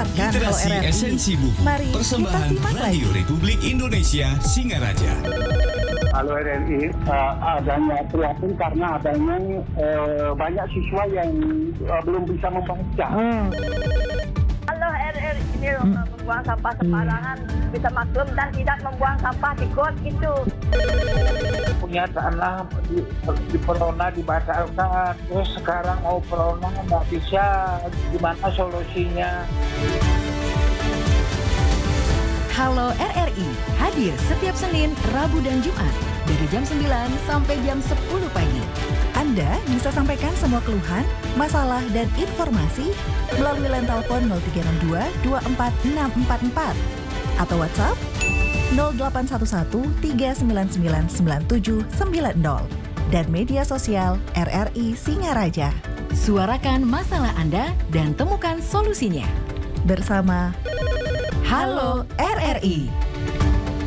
Dapatkan Halo Literasi RRI. Esensi Buku. Mari kita Persembahan simak Radio lagi. Republik Indonesia Singaraja. Halo RRI, adanya prihatin karena adanya banyak siswa yang belum bisa membaca. Halo RRI ini membuang sampah sembarangan bisa maklum dan tidak membuang sampah di got itu. Punya tanah di Perona dibatalkan, terus sekarang mau Perona nggak bisa, gimana solusinya? Halo RRI hadir setiap Senin, Rabu, dan Jumat dari jam 9 sampai jam 10 pagi. Anda bisa sampaikan semua keluhan, masalah, dan informasi melalui line telepon 0362 246644 atau WhatsApp 0811 399 9790 dan media sosial RRI Singaraja. Suarakan masalah Anda dan temukan solusinya. Bersama Halo RRI.